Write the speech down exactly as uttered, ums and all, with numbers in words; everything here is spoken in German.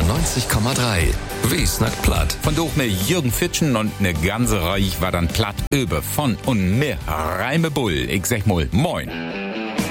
neunzig Komma drei. Wie snackt platt? Von durch ne Jürgen Fitschen und ne ganze Reich war dann platt über von und mehr Reimebull. Ich sag mal, moin.